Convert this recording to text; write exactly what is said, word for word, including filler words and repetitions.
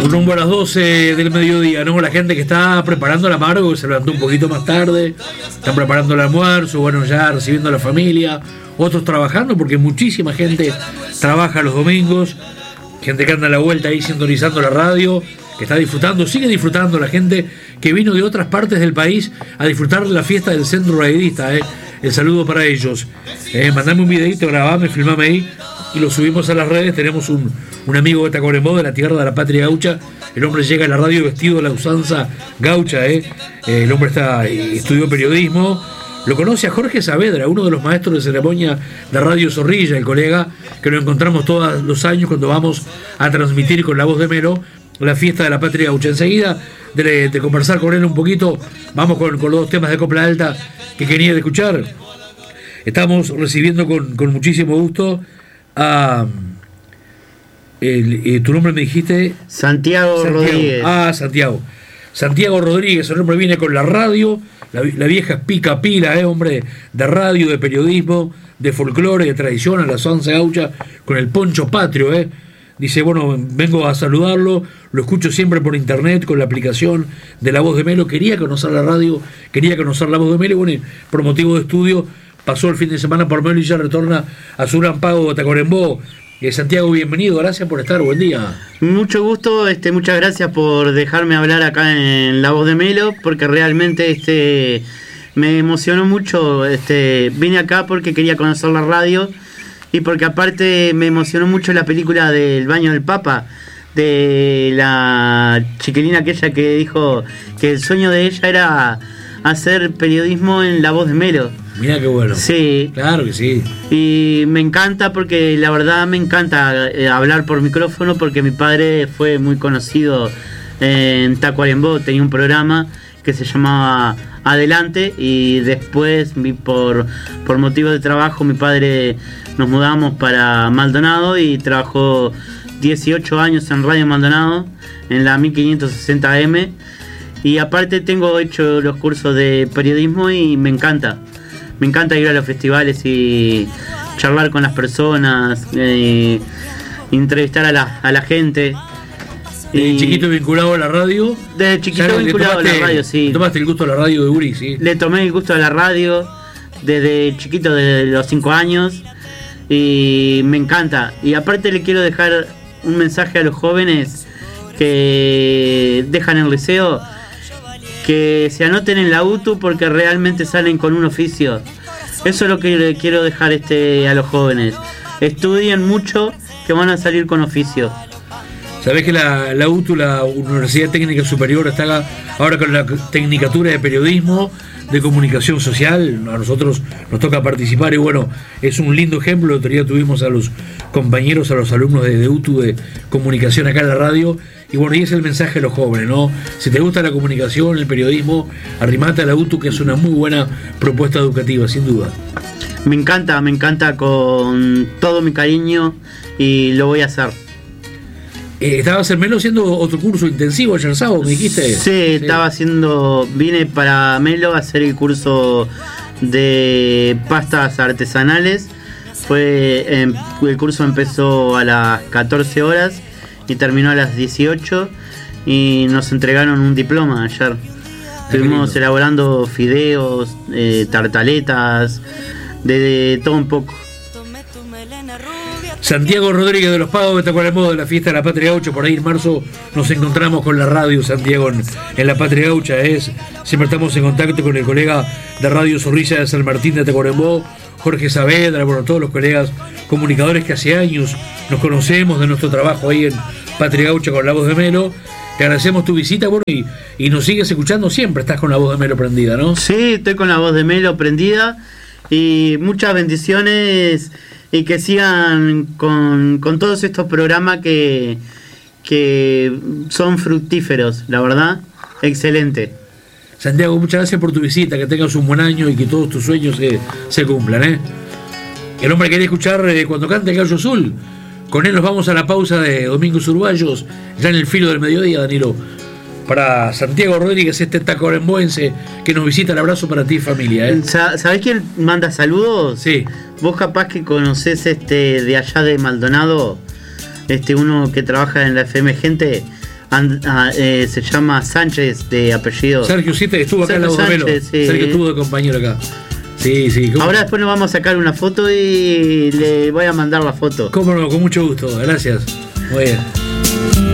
rumbo a las doce del mediodía, ¿no? La gente que está preparando el amargo, que se levantó un poquito más tarde, están preparando el almuerzo, bueno, ya recibiendo a la familia, otros trabajando, porque muchísima gente trabaja los domingos, gente que anda a la vuelta ahí sintonizando la radio, que está disfrutando, sigue disfrutando la gente que vino de otras partes del país a disfrutar de la fiesta del Centro Radioista, ¿eh? El saludo para ellos. Eh, mandame un videito, grabame, filmame ahí y lo subimos a las redes. Tenemos un, un amigo de Tacuarembó, de la tierra de la patria gaucha. El hombre llega a la radio vestido de la usanza gaucha, ¿eh? Eh, el hombre está estudió periodismo. Lo conoce a Jorge Saavedra, uno de los maestros de ceremonia de Radio Zorrilla, el colega que lo encontramos todos los años cuando vamos a transmitir con La Voz de Melo la fiesta de la patria gaucha. Enseguida de, de conversar con él un poquito, vamos con, con los dos temas de Copla Alta que quería escuchar. Estamos recibiendo con, con muchísimo gusto a el, eh, tu nombre me dijiste Santiago, Santiago Rodríguez. Ah, Santiago. Santiago Rodríguez, el hombre viene con la radio, la, la vieja pica pila, eh, hombre, de radio, de periodismo, de folclore, de tradición, a la usanza gaucha, con el poncho patrio, eh. Dice, bueno, vengo a saludarlo, lo escucho siempre por internet con la aplicación de La Voz de Melo. Quería conocer la radio, quería conocer La Voz de Melo, bueno, por motivo de estudio pasó el fin de semana por Melo y ya retorna a su gran pago Tacuarembó. Eh, Santiago, bienvenido, gracias por estar, buen día. Mucho gusto, este, muchas gracias por dejarme hablar acá en La Voz de Melo, porque realmente este, me emocionó mucho. Este, vine acá porque quería conocer la radio. Y porque aparte me emocionó mucho la película del Baño del Papa, de la chiquilina aquella que dijo que el sueño de ella era hacer periodismo en La Voz de Melo. Mirá qué bueno. Sí. Claro que sí. Y me encanta porque la verdad me encanta eh, hablar por micrófono, porque mi padre fue muy conocido en Tacuarembó, tenía un programa que se llamaba Adelante, y después por, por motivo de trabajo mi padre nos mudamos para Maldonado y trabajó dieciocho años en Radio Maldonado en la mil quinientos sesenta eme, y aparte tengo hecho los cursos de periodismo y me encanta me encanta ir a los festivales y charlar con las personas, eh, entrevistar a la, a la gente. ¿De chiquito vinculado a la radio? Desde chiquito vinculado tomaste, a la radio, sí. ¿Tomaste el gusto a la radio de Uri, sí? Le tomé el gusto a la radio desde chiquito, desde los cinco años, y me encanta. Y aparte le quiero dejar un mensaje a los jóvenes que dejan el liceo, que se anoten en la U T U porque realmente salen con un oficio. Eso es lo que le quiero dejar este a los jóvenes. Estudien mucho, que van a salir con oficio. Sabés que la, la U T U, la Universidad Técnica Superior, está ahora con la Tecnicatura de Periodismo, de Comunicación Social. A nosotros nos toca participar y bueno, es un lindo ejemplo. El otro día tuvimos a los compañeros, a los alumnos de, de U T U de Comunicación acá en la radio. Y bueno, y es el mensaje a los jóvenes, ¿no? Si te gusta la comunicación, el periodismo, arrimate a la U T U, que es una muy buena propuesta educativa, sin duda. Me encanta, me encanta con todo mi cariño y lo voy a hacer. Eh, estabas en Melo haciendo otro curso intensivo ayer sábado, me dijiste. Sí, sí, estaba haciendo, vine para Melo a hacer el curso de pastas artesanales. Fue eh, el curso empezó a las catorce horas y terminó a las dieciocho y nos entregaron un diploma ayer. Estuvimos elaborando fideos, eh, tartaletas, de, de todo un poco. Santiago Rodríguez de los Pagos de Tacuarembó, de la fiesta de la Patria Gaucha. Por ahí en marzo nos encontramos con la radio, Santiago, en, en la Patria Gaucha. Es, siempre estamos en contacto con el colega de Radio Zorrilla de San Martín de Tacuarembó, Jorge Saavedra, bueno, todos los colegas comunicadores que hace años nos conocemos de nuestro trabajo ahí en Patria Gaucha con La Voz de Melo. Te agradecemos tu visita, bueno, y, y nos sigues escuchando siempre. Estás con La Voz de Melo prendida, ¿no? Sí, estoy con La Voz de Melo prendida y muchas bendiciones. Y que sigan con, con todos estos programas que, que son fructíferos, la verdad, excelente. Santiago, muchas gracias por tu visita, que tengas un buen año y que todos tus sueños se, se cumplan, ¿eh? El hombre quería escuchar eh, cuando cante Gallo Azul. Con él nos vamos a la pausa de Domingos Uruguayos, ya en el filo del mediodía, Danilo. Para Santiago Rodríguez, este tacuaremboense que nos visita, el abrazo para ti y familia, ¿eh? ¿Sabés quién manda saludos? Sí. Vos capaz que conocés este de allá de Maldonado, este uno que trabaja en la F M Gente, And, ah, eh, se llama Sánchez de apellido. Sergio, sí, te estuvo acá en la Sergio Sánchez, sí. Sergio estuvo de compañero acá. Sí, sí. ¿Cómo? Ahora después nos vamos a sacar una foto y le voy a mandar la foto. Cómo no, con mucho gusto. Gracias. Muy bien.